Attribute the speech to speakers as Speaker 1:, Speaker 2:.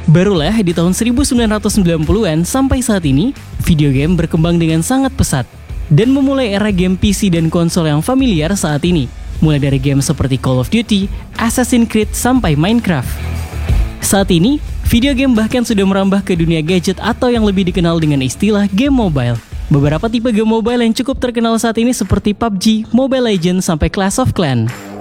Speaker 1: Barulah di tahun 1990-an sampai saat ini, video game berkembang dengan sangat pesat dan memulai era game PC dan konsol yang familiar saat ini, mulai dari game seperti Call of Duty, Assassin's Creed, sampai Minecraft. Saat ini, video game bahkan sudah merambah ke dunia gadget atau yang lebih dikenal dengan istilah game mobile. Beberapa tipe game mobile yang cukup terkenal saat ini seperti PUBG, Mobile Legends, sampai Clash of Clans.